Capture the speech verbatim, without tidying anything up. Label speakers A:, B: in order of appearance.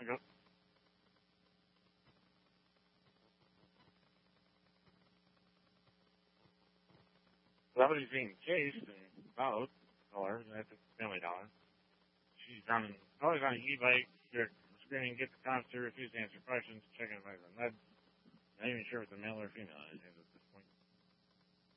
A: Okay. Somebody's being chased and about dollars at the Family Dollar. She's on, always on an e-bike. They're screaming, get the cops to refuse to answer questions, checking if I have a med. Not even sure if it's a male or female. I think it's the